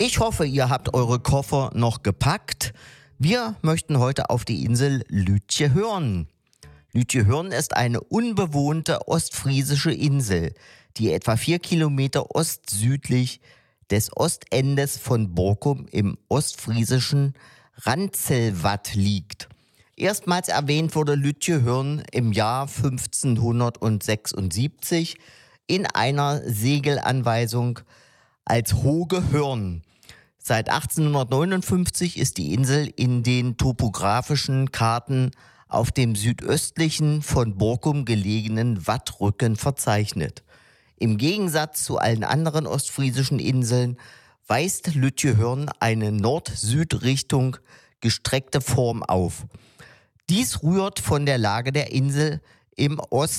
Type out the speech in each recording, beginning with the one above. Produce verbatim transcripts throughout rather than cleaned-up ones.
Ich hoffe, ihr habt eure Koffer noch gepackt. Wir möchten heute auf die Insel Lütje-Hörn. Lütje-Hörn ist eine unbewohnte ostfriesische Insel, die etwa vier Kilometer ostsüdlich des Ostendes von Borkum im ostfriesischen Ranzelwatt liegt. Erstmals erwähnt wurde Lütje-Hörn im Jahr fünfzehnhundertsechsundsiebzig in einer Segelanweisung als Hoge Hörn. Seit achtzehnhundertneunundfünfzig ist die Insel in den topografischen Karten auf dem südöstlichen von Borkum gelegenen Wattrücken verzeichnet. Im Gegensatz zu allen anderen ostfriesischen Inseln weist Lütje-Hörn eine Nord-Süd-Richtung gestreckte Form auf. Dies rührt von der Lage der Insel im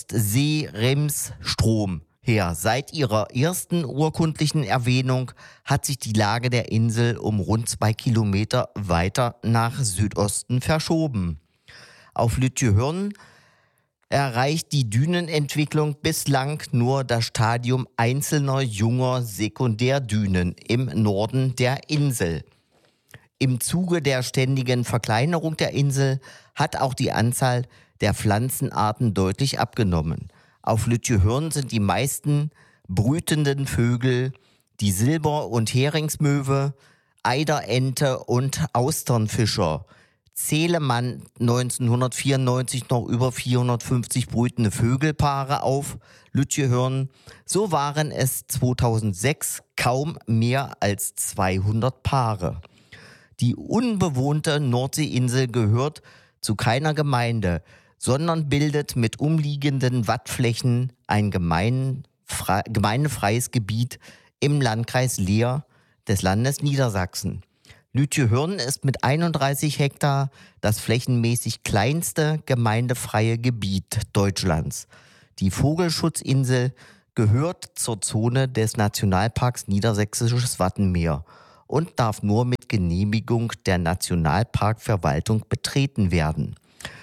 Ostsee-Rems-Strom her. Seit ihrer ersten urkundlichen Erwähnung hat sich die Lage der Insel um rund zwei Kilometer weiter nach Südosten verschoben. Auf Lütje-Hörn erreicht die Dünenentwicklung bislang nur das Stadium einzelner junger Sekundärdünen im Norden der Insel. Im Zuge der ständigen Verkleinerung der Insel hat auch die Anzahl der Pflanzenarten deutlich abgenommen. Auf Lütje-Hörn sind die meisten brütenden Vögel die Silber- und Heringsmöwe, Eiderente und Austernfischer. Zähle man neunzehnhundertvierundneunzig noch über vierhundertfünfzig brütende Vögelpaare auf Lütje-Hörn, so waren es zweitausendsechs kaum mehr als zweihundert Paare. Die unbewohnte Nordseeinsel gehört zu keiner Gemeinde, sondern bildet mit umliegenden Wattflächen ein gemeinfrei, gemeindefreies Gebiet im Landkreis Leer des Landes Niedersachsen. Lütje-Hörn ist mit einunddreißig Hektar das flächenmäßig kleinste gemeindefreie Gebiet Deutschlands. Die Vogelschutzinsel gehört zur Zone des Nationalparks Niedersächsisches Wattenmeer und darf nur mit Genehmigung der Nationalparkverwaltung betreten werden.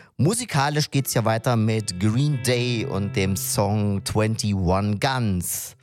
Musikalisch geht's ja weiter mit Green Day und dem Song einundzwanzig Guns.